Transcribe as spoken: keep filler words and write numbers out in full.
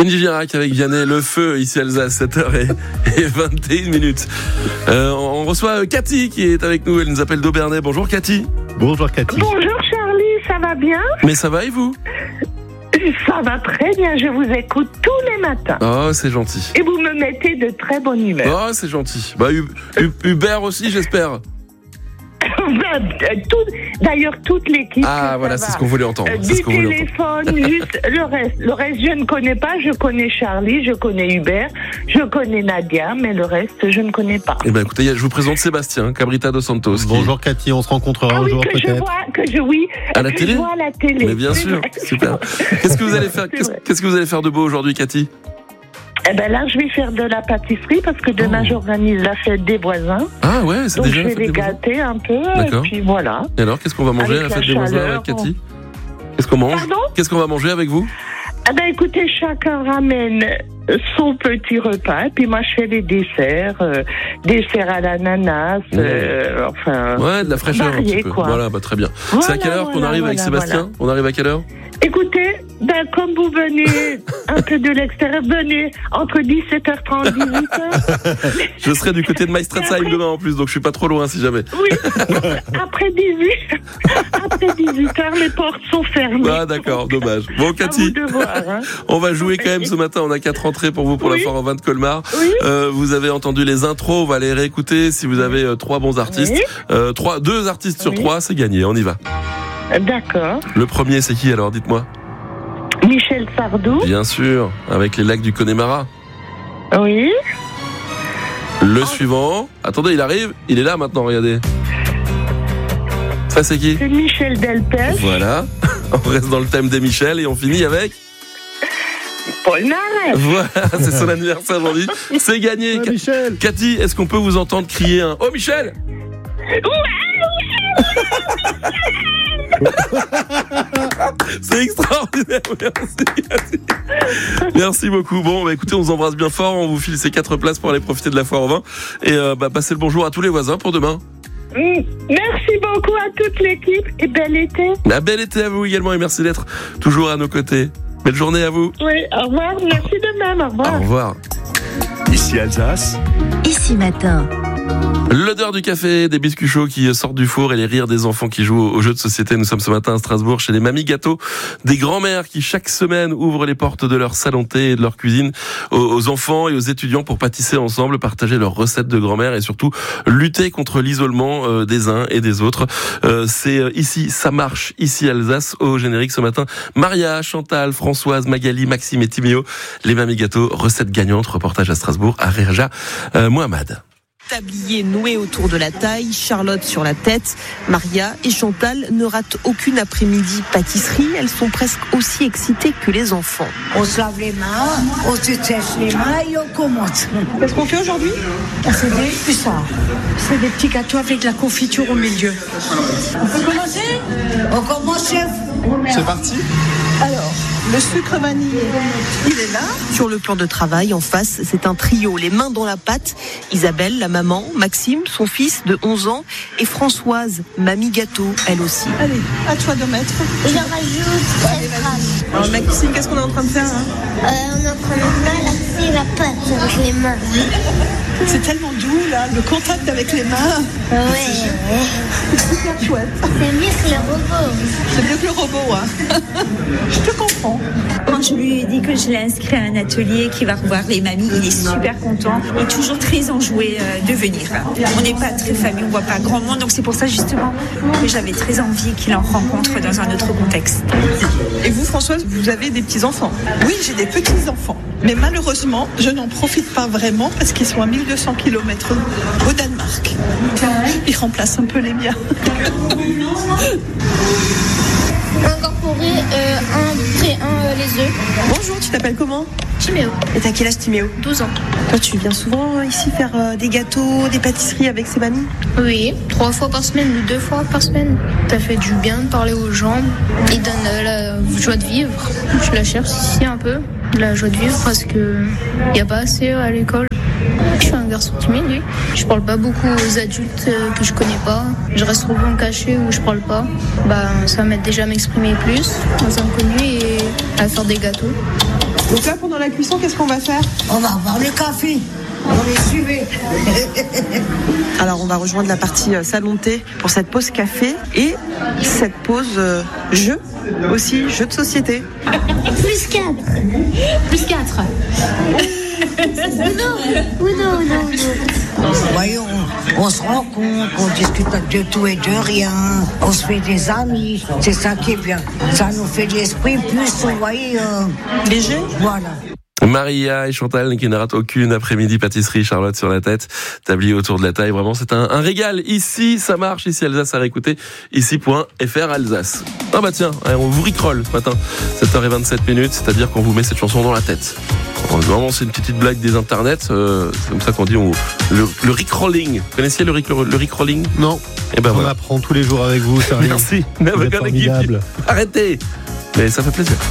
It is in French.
Kenji Girac avec Vianney, le feu ici à Alsace, sept heures vingt et une minutes. Euh, on reçoit Cathy qui est avec nous, elle nous appelle d'Aubernay. Bonjour Cathy. Bonjour Cathy. Bonjour Charlie, ça va bien? Mais ça va et vous? Ça va très bien, je vous écoute tous les matins. Oh, c'est gentil. Et vous me mettez de très bonne humeur. Oh, c'est gentil. Bah, U- U- Hubert aussi, j'espère. Tout, d'ailleurs, toute l'équipe. Ah, voilà, ça c'est va. ce qu'on voulait entendre. Euh, C'est ce du qu'on voulait entendre. téléphone, juste le reste. Le reste, je ne connais pas. Je connais Charlie, je connais Hubert, je connais Nadia, mais le reste, je ne connais pas. Eh ben, écoutez, je vous présente Sébastien Cabrita dos Santos. qui- Bonjour Cathy, on se rencontrera Ah un oui, jour que je peut-être. vois, que je, oui, À la que télé je vois à la télé. Mais bien C'est sûr, vrai. super. Qu'est-ce que vous allez faire C'est qu'est-ce, vrai. qu'est-ce que vous allez faire de beau aujourd'hui, Cathy? Eh ben là, je vais faire de la pâtisserie parce que demain, Oh. j'organise la fête des voisins. Ah ouais, c'est Donc, déjà je la vais fête les des voisins. gâter un peu, D'accord. et puis voilà. Et alors, qu'est-ce qu'on va manger à Avec la fête la des voisins chaleur, avec Cathy? Qu'est-ce qu'on mange? Pardon? Qu'est-ce qu'on va manger avec vous? Ah ben écoutez, chacun ramène son petit repas, et puis moi je fais les desserts, euh, desserts à l'ananas, Mmh. euh, enfin... Ouais, de la fraîcheur un varié, petit peu. quoi. Voilà, bah très bien. Voilà, c'est à quelle heure qu'on voilà, arrive avec voilà, Sébastien? On arrive à quelle heure? Écoutez, ben comme vous venez un peu de l'extérieur, venez entre dix-sept heures trente et dix-huit heures. Je serai du côté de Maestretzheim demain en plus, donc je suis pas trop loin si jamais. Oui, après dix-huit, après dix-huit heures, les portes sont fermées. Ah d'accord, dommage. Bon À vous Cathy, de voir, hein. on va jouer quand même ce matin. On a quatre entrées pour vous pour la Oui. foire au vin de Colmar. Oui. Euh, vous avez entendu les intros, on va les réécouter. Si vous avez euh, trois bons artistes, Oui. euh, trois, deux artistes sur Oui. trois, c'est gagné. On y va. D'accord. Le premier, c'est qui alors? Dites-moi. Michel Sardou. Bien sûr, avec les lacs du Connemara. Oui. Le suivant. Attendez, il arrive. Il est là maintenant. Regardez. Ça, c'est qui? C'est Michel Delpech. Voilà. On reste dans le thème des Michel et on finit avec. Paul Naref. Voilà, c'est son anniversaire aujourd'hui. C'est gagné. Ouais, Michel. Cathy, est-ce qu'on peut vous entendre crier un Oh Michel? C'est extraordinaire, merci Cathy. Merci beaucoup. Bon, bah, écoutez, on vous embrasse bien fort. On vous file ces quatre places pour aller profiter de la foire au vin. Et euh, bah, passez le bonjour à tous les voisins pour demain. Mm. Merci beaucoup à toute l'équipe et bel été. Un bel été à vous également et merci d'être toujours à nos côtés. Belle journée à vous. Oui, au revoir. Merci de même. Au revoir. Au revoir. Ici Alsace, Ici Matin. L'odeur du café, des biscuits chauds qui sortent du four et les rires des enfants qui jouent aux jeux de société. Nous sommes ce matin à Strasbourg chez les Mamies Gâteaux, des grands-mères qui chaque semaine ouvrent les portes de leur salon thé et de leur cuisine aux enfants et aux étudiants pour pâtisser ensemble, partager leurs recettes de grand-mère et surtout lutter contre l'isolement des uns et des autres. C'est ici, ça marche, ici Alsace, au générique ce matin. Maria, Chantal, Françoise, Magali, Maxime et Timéo, les Mamies Gâteaux, recettes gagnantes, reportage à Strasbourg, à Réja, euh, Mohamed. Tablier noué autour de la taille, Charlotte sur la tête, Maria et Chantal ne ratent aucune après-midi pâtisserie. Elles sont presque aussi excitées que les enfants. On se lave les mains, on se sèche les mains et on commence. Qu'est-ce qu'on fait aujourd'hui? C'est des hussards. C'est des petits gâteaux avec de la confiture au milieu. On peut commencer? On commence, chef. C'est parti. Alors, le sucre vanillé, il est là. Sur le plan de travail, en face, c'est un trio, les mains dans la pâte. Isabelle, la maman, Maxime, son fils de onze ans, et Françoise, mamie gâteau, elle aussi. Allez, à toi de mettre. Je rajoute treize grammes. Alors Maxime, qu'est-ce qu'on est en train de faire hein Euh, on est en train de malaxer la pâte avec les mains. C'est tellement doux, là, le contact avec les mains. Ouais, ouais. C'est super chouette. C'est mieux que le robot. C'est mieux que le robot, hein. Je te comprends. Quand je lui ai dit que je l'ai inscrit à un atelier qui va revoir les mamies, il est super content et toujours très enjoué euh, de venir. On n'est pas très famille, on voit pas grand monde, donc c'est pour ça justement que j'avais très envie qu'il en rencontre dans un autre contexte. Et vous, Françoise, vous avez des petits-enfants? Oui, j'ai des petits-enfants. Mais malheureusement, je n'en profite pas vraiment parce qu'ils sont à mille deux cents kilomètres au Danemark. Ils remplacent un peu les miens. Incorporer euh, un pré un euh, les œufs. Bonjour, tu t'appelles comment? Timéo, Et t'as quel âge, Timéo? douze ans. Toi, tu viens souvent euh, ici faire euh, des gâteaux, des pâtisseries avec ses mamies? Oui, trois fois par semaine ou deux fois par semaine. Ça fait du bien de parler aux gens. Ils donnent euh, la joie de vivre. Je la cherche ici un peu, la joie de vivre, parce que il n'y a pas assez à l'école. Je suis un garçon timide, oui. Je parle pas beaucoup aux adultes euh, que je connais pas. Je reste souvent caché où je parle pas. Bah, ça m'aide déjà à m'exprimer plus aux inconnus et à faire des gâteaux. Donc là, pendant la cuisson, qu'est-ce qu'on va faire ? On va boire le café. On les suivait. Alors, on va rejoindre la partie euh, salon de thé pour cette pause café et cette pause euh, jeu aussi, jeu de société. Plus quatre. Plus quatre. non, non, non, non. Vous voyez, on, on se rencontre, on discute de tout et de rien, on se fait des amis, c'est ça qui est bien. Ça nous fait de l'esprit plus, vous voyez, euh, léger. Voilà. Maria et Chantal qui ne ratent aucune après-midi pâtisserie, Charlotte sur la tête, tablier autour de la taille. Vraiment, c'est un, un régal. Ici, ça marche. Ici, Alsace à réécouter. Ici point F R Alsace. Ah bah tiens, on vous rickroll ce matin. sept heures vingt-sept minutes, c'est-à-dire qu'on vous met cette chanson dans la tête. Vraiment, c'est une petite blague des internets. Euh, c'est comme ça qu'on dit on, le, le rickrolling. Vous connaissiez le, rick, le rickrolling ? Non. Et ben on voilà. apprend tous les jours avec vous. Merci. Vous êtes formidable. Arrêtez. Mais ça fait plaisir.